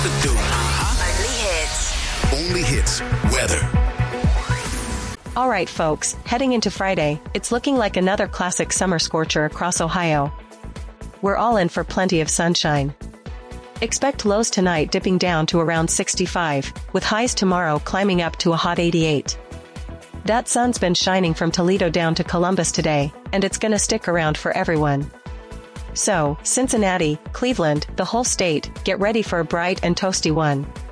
to do. Only hits. Weather. All right, folks, heading into Friday, it's looking like another classic summer scorcher across Ohio. We're all in for plenty of sunshine. Expect lows tonight dipping down to around 65, with highs tomorrow climbing up to a hot 88. That sun's been shining from Toledo down to Columbus today, and it's gonna stick around for everyone. So, Cincinnati, Cleveland, the whole state, get ready for a bright and toasty one.